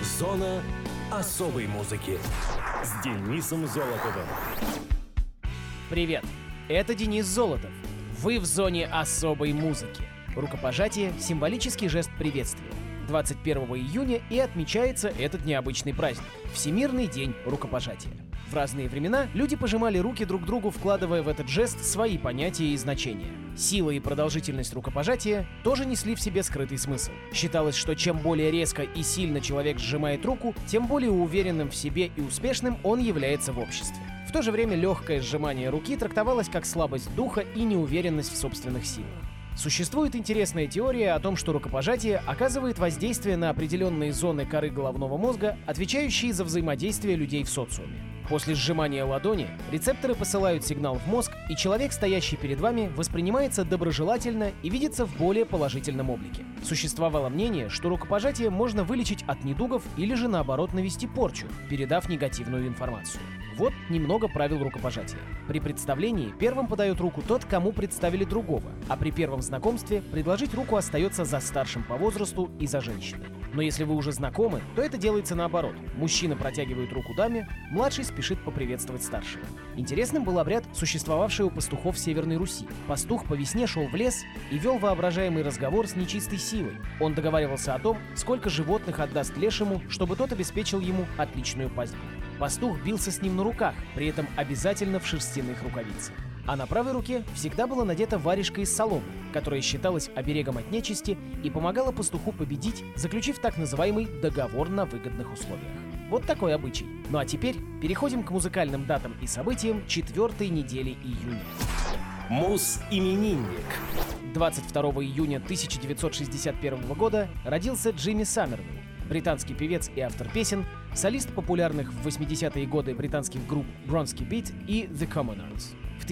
Зона особой музыки с Денисом Золотовым. Привет, это Денис Золотов. Вы в зоне особой музыки. Рукопожатие — символический жест приветствия. 21 июня и отмечается этот необычный праздник — Всемирный день рукопожатия. В разные времена люди пожимали руки друг другу, вкладывая в этот жест свои понятия и значения. Сила и продолжительность рукопожатия тоже несли в себе скрытый смысл. Считалось, что чем более резко и сильно человек сжимает руку, тем более уверенным в себе и успешным он является в обществе. В то же время легкое сжимание руки трактовалось как слабость духа и неуверенность в собственных силах. Существует интересная теория о том, что рукопожатие оказывает воздействие на определенные зоны коры головного мозга, отвечающие за взаимодействие людей в социуме. После сжимания ладони рецепторы посылают сигнал в мозг, и человек, стоящий перед вами, воспринимается доброжелательно и видится в более положительном облике. Существовало мнение, что рукопожатие можно вылечить от недугов или же наоборот навести порчу, передав негативную информацию. Вот немного правил рукопожатия. При представлении первым подает руку тот, кому представили другого, а при первом знакомстве предложить руку остается за старшим по возрасту и за женщиной. Но если вы уже знакомы, то это делается наоборот. Мужчина протягивает руку даме, младший спешит поприветствовать старшего. Интересным был обряд, существовавший у пастухов Северной Руси. Пастух по весне шел в лес и вел воображаемый разговор с нечистой силой. Он договаривался о том, сколько животных отдаст лешему, чтобы тот обеспечил ему отличную пастьбу. Пастух бился с ним на руках, при этом обязательно в шерстяных рукавицах. А на правой руке всегда была надета варежка из соломы, которая считалась оберегом от нечисти и помогала пастуху победить, заключив так называемый договор на выгодных условиях. Вот такой обычай. Ну а теперь переходим к музыкальным датам и событиям 4-й недели июня. Мус-именинник. 22 июня 1961 года родился Джимми Саммервилл, британский певец и автор песен, солист популярных в 80-е годы британских групп Bronski Beat и The Commoners. В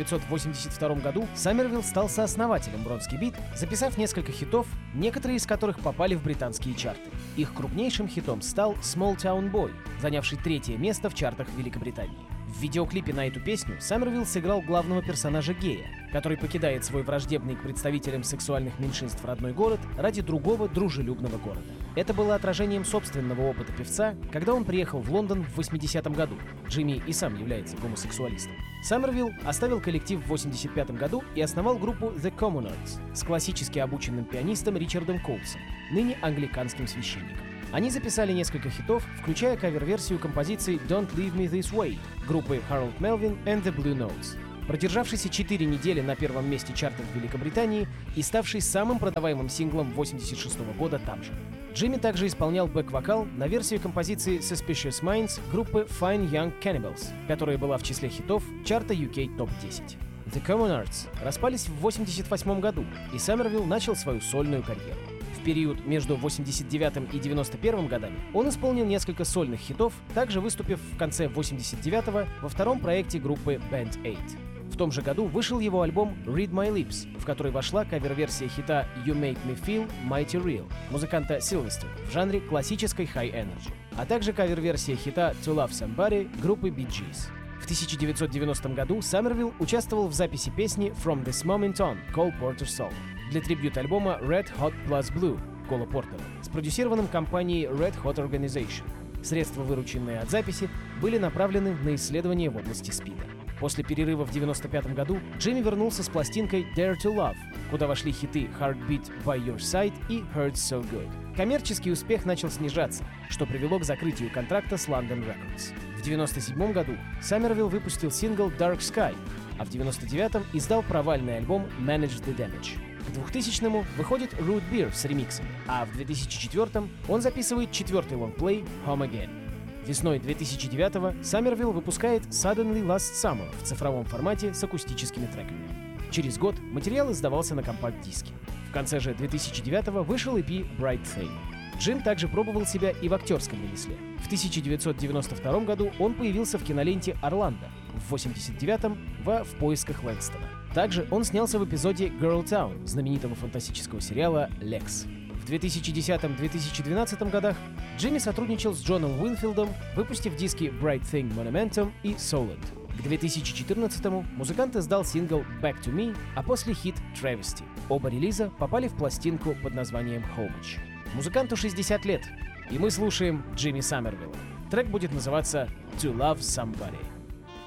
1982 году Саммервилл стал сооснователем Bronski Beat, записав несколько хитов, некоторые из которых попали в британские чарты. Их крупнейшим хитом стал Small Town Boy, занявший 3-е место в чартах Великобритании. В видеоклипе на эту песню Саммервилл сыграл главного персонажа гея, который покидает свой враждебный к представителям сексуальных меньшинств родной город ради другого дружелюбного города. Это было отражением собственного опыта певца, когда он приехал в Лондон в 80-м году. Джимми и сам является гомосексуалистом. Саммервилл оставил коллектив в 85-м году и основал группу The Commoners с классически обученным пианистом Ричардом Коулсом, ныне англиканским священником. Они записали несколько хитов, включая кавер-версию композиции «Don't Leave Me This Way» группы Harold Melvin and the Blue Notes, продержавшийся 4 недели на первом месте чартов Великобритании и ставший самым продаваемым синглом 1986 года там же. Джимми также исполнял бэк-вокал на версию композиции Suspicious Minds группы Fine Young Cannibals, которая была в числе хитов чарта UK Top 10. The Commoners распались в 1988 году, и Саммервилл начал свою сольную карьеру. В период между 89 и 91 годами он исполнил несколько сольных хитов, также выступив в конце 89-го во втором проекте группы Band 8. В том же году вышел его альбом Read My Lips, в который вошла кавер-версия хита You Make Me Feel Mighty Real музыканта Sylvester в жанре классической High Energy, а также кавер-версия хита To Love Somebody группы Bee Gees. В 1990 году Саммервилл участвовал в записи песни From This Moment On Cole Porter's Song для трибьют-альбома Red Hot Plus Blue Кола Портера, спродюсированным компанией Red Hot Organization. Средства, вырученные от записи, были направлены на исследования в области СПИДа. После перерыва в 1995 году Джимми вернулся с пластинкой Dare to Love, куда вошли хиты Heartbeat By Your Side и Hurts So Good. Коммерческий успех начал снижаться, что привело к закрытию контракта с London Records. В 1997 году Саммервилл выпустил сингл Dark Sky, а в 1999 издал провальный альбом Manage the Damage. К 2000-му выходит Root Beer с ремиксом, а в 2004-м он записывает 4-й лонгплей Home Again. Весной 2009-го Саммервилл выпускает Suddenly Last Summer в цифровом формате с акустическими треками. Через год материал издавался на компакт-диске. В конце же 2009-го вышел EP Bright Thing. Джим также пробовал себя и в актерском ремесле. В 1992 году он появился в киноленте «Орландо», в 1989-м «В поисках Лэнстона». Также он снялся в эпизоде «Girl Town» знаменитого фантастического сериала «Лекс». В 2010-2012 годах Джимми сотрудничал с Джоном Уинфилдом, выпустив диски Bright Thing Monumentum и Solid. К 2014-му музыкант издал сингл Back to Me, а после хит Travesty. Оба релиза попали в пластинку под названием Homage. Музыканту 60 лет, И мы слушаем Джимми Саммервилла. Трек будет называться «To Love Somebody».